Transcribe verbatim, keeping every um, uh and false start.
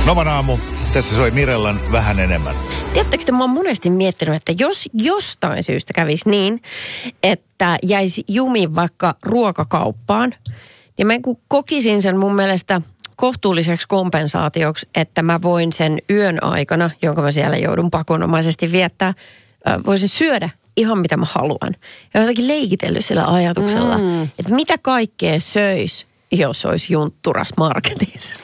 Novan aamu. Tässä soi Mirellan vähän enemmän. Tiedättekö, että mä oon monesti miettinyt, että jos jostain syystä kävisi niin, että jäisi jumiin vaikka ruokakauppaan, niin mä kokisin sen mun mielestä kohtuulliseksi kompensaatioksi, että mä voin sen yön aikana, jonka mä siellä joudun pakonomaisesti viettää, voisin syödä ihan mitä mä haluan. Ja jotenkin leikitellyt sillä ajatuksella, mm. että mitä kaikkea söisi, jos olisi juntturas marketissa.